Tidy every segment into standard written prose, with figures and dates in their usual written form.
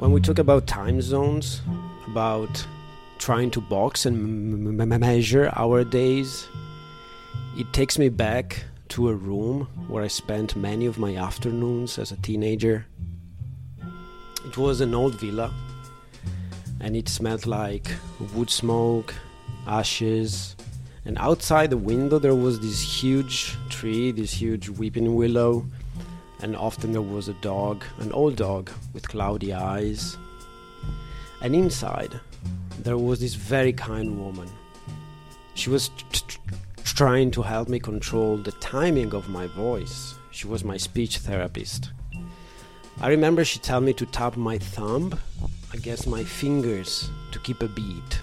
When we talk about time zones, about trying to box and measure our days, it takes me back to a room where I spent many of my afternoons as a teenager. It was an old villa, and it smelled like wood smoke, ashes, and outside the window there was this huge tree, this huge weeping willow, and often there was a dog, an old dog with cloudy eyes. And inside there was this very kind woman. She was trying to help me control the timing of my voice. She was my speech therapist. I remember she told me to tap my thumb against my fingers to keep a beat,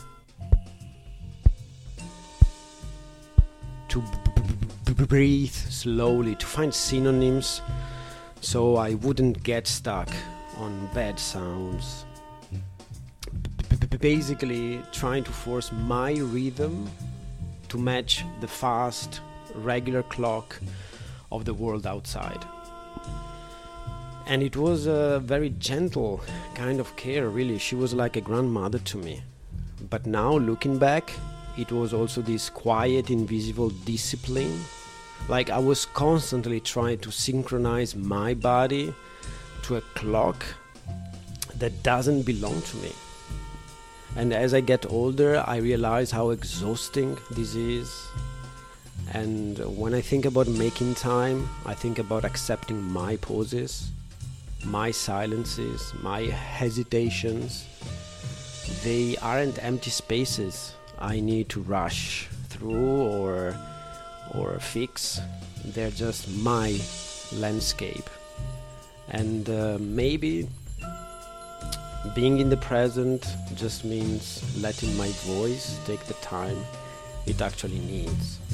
to breathe slowly, to find synonyms so I wouldn't get stuck on bad sounds. Basically trying to force my rhythm to match the fast, regular clock of the world outside. And it was a very gentle kind of care, really. She was like a grandmother to me. But now, looking back, it was also this quiet, invisible discipline. Like I was constantly trying to synchronize my body to a clock that doesn't belong to me. And as I get older, I realize how exhausting this is. And when I think about making time, I think about accepting my pauses, my silences, my hesitations. They aren't empty spaces I need to rush through or fix. They're just my landscape. And maybe being in the present just means letting my voice take the time it actually needs.